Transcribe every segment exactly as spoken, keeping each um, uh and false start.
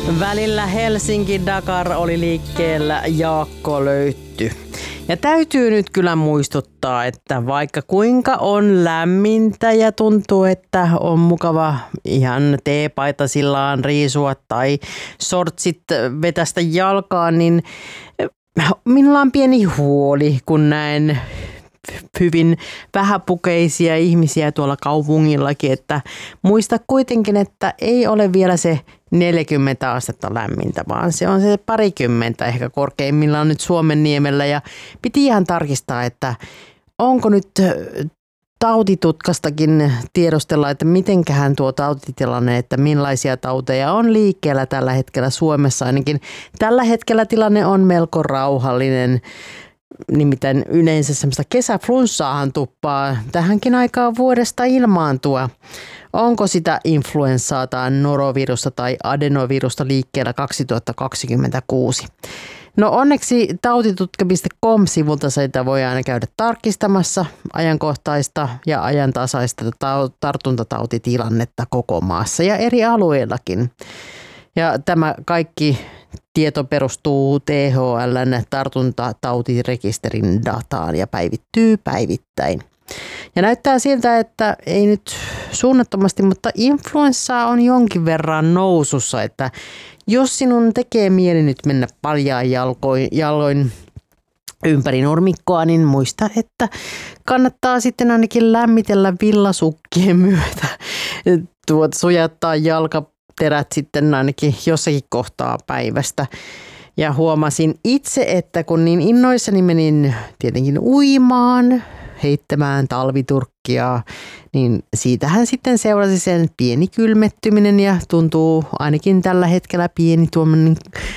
Välillä Helsinki-Dakar oli liikkeellä Jaakko Löytty. Ja täytyy nyt kyllä muistuttaa, että vaikka kuinka on lämmintä ja tuntuu, että on mukava ihan teepaitasillaan riisua tai sortsit vetästä jalkaan, niin minulla on pieni huoli, kun näen hyvin vähäpukeisia ihmisiä tuolla kaupungillakin, että muista kuitenkin, että ei ole vielä se neljäkymmentä astetta lämmintä, vaan se on se parikymmentä ehkä korkeimmillaan nyt Suomenniemellä ja piti ihan tarkistaa, että onko nyt tautitutkastakin tiedostella, että mitenköhän tuo tautitilanne, että millaisia tauteja on liikkeellä tällä hetkellä Suomessa. Ainakin tällä hetkellä tilanne on melko rauhallinen. Nimittäin yleensä semmoista kesäflunssaahan tuppaa tähänkin aikaan vuodesta ilmaantua. Onko sitä influenssaa tai norovirusta tai adenovirusta liikkeellä kaksituhattakaksikymmentäkuusi? No onneksi tautitutka piste com-sivulta sitä voi aina käydä tarkistamassa ajankohtaista ja ajantasaista tartuntatautitilannetta koko maassa ja eri alueillakin. Ja tämä kaikki tieto perustuu T H L:n tartuntatautirekisterin dataan ja päivittyy päivittäin. Ja näyttää siltä, että ei nyt suunnattomasti, mutta influenssaa on jonkin verran nousussa, että jos sinun tekee mieli nyt mennä paljaan jalkoin, jaloin ympäri nurmikkoa, niin muista, että kannattaa sitten ainakin lämmitellä villasukkien myötä, tuot sujattaa jalkaterät sitten ainakin jossakin kohtaa päivästä. Ja huomasin itse, että kun niin innoissani menin tietenkin uimaan, heittämään talviturkkia, niin siitähän sitten seurasi sen pieni kylmettyminen ja tuntuu ainakin tällä hetkellä pieni tuommoinen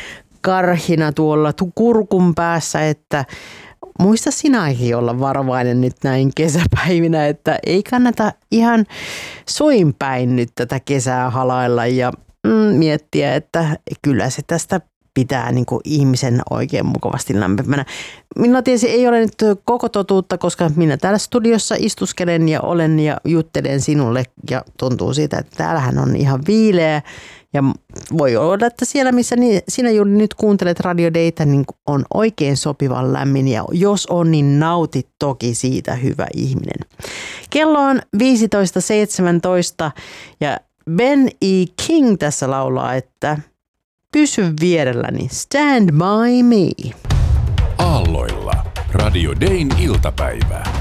karhina tuolla kurkun päässä, että muista sinäkin olla varovainen nyt näin kesäpäivinä, että ei kannata ihan suinpäin nyt tätä kesää halailla ja mm, miettiä, että kyllä se tästä pitää niin kuin ihmisen oikein mukavasti lämpimänä. Minulla tietysti ei ole nyt koko totuutta, koska minä täällä studiossa istuskelen ja olen ja juttelen sinulle ja tuntuu siitä, että täällähän on ihan viileä ja voi olla, että siellä missä niin, sinä juuri nyt kuuntelet Radio Daytä, niin on oikein sopivan lämmin ja jos on, niin nautit toki siitä, hyvä ihminen. Kello on viisitoista seitsemäntoista ja Ben E. King tässä laulaa, että pysy vierelläni, stand by me. Aalloilla Radio Dayn iltapäivää.